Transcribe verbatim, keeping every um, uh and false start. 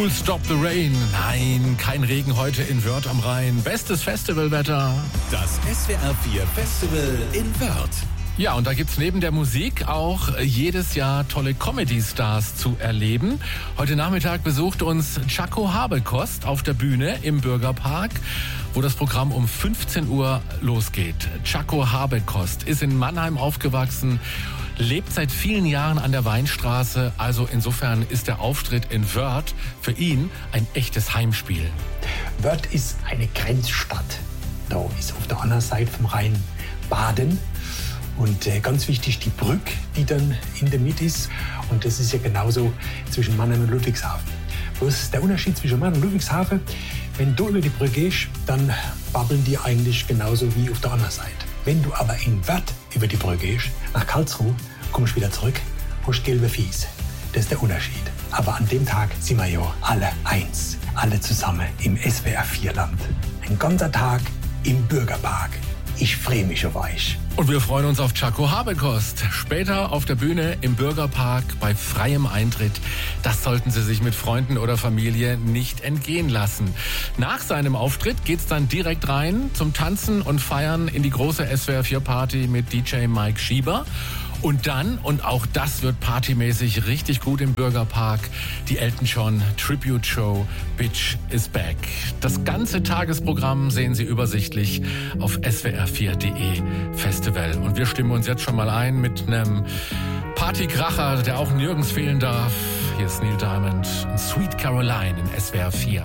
Cool Stop the Rain. Nein, kein Regen heute in Wörth am Rhein. Bestes Festivalwetter. Das S W R vier Festival in Wörth. Ja, und da gibt's neben der Musik auch jedes Jahr tolle Comedy-Stars zu erleben. Heute Nachmittag besucht uns Jaco Habekost auf der Bühne im Bürgerpark, wo das Programm um fünfzehn Uhr losgeht. Jaco Habekost ist in Mannheim aufgewachsen, lebt seit vielen Jahren an der Weinstraße. Also insofern ist der Auftritt in Wörth für ihn ein echtes Heimspiel. Wörth ist eine Grenzstadt. Da ist auf der anderen Seite vom Rhein Baden. Und äh, ganz wichtig die Brücke, die dann in der Mitte ist. Und das ist ja genauso zwischen Mannheim und Ludwigshafen. Bloß der Unterschied zwischen Mannheim und Ludwigshafen, wenn du über die Brücke gehst, dann babbeln die eigentlich genauso wie auf der anderen Seite. Wenn du aber in Wörth über die Brücke gehst, nach Karlsruhe, kommst wieder zurück, hast gelbe Fies. Das ist der Unterschied. Aber an dem Tag sind wir ja alle eins. Alle zusammen im S W R vier Land. Ein ganzer Tag im Bürgerpark. Ich freue mich auf euch. Und wir freuen uns auf Jaco Habekost. Später auf der Bühne im Bürgerpark bei freiem Eintritt. Das sollten Sie sich mit Freunden oder Familie nicht entgehen lassen. Nach seinem Auftritt geht's dann direkt rein zum Tanzen und Feiern in die große S W R vier Party mit D J Mike Schieber. Und dann, und auch das wird partymäßig richtig gut im Bürgerpark, die Elton John Tribute Show Bitch is Back. Das ganze Tagesprogramm sehen Sie übersichtlich auf S W R vier punkt de Festival. Und wir stimmen uns jetzt schon mal ein mit einem Partykracher, der auch nirgends fehlen darf. Hier ist Neil Diamond und Sweet Caroline in S W R vier.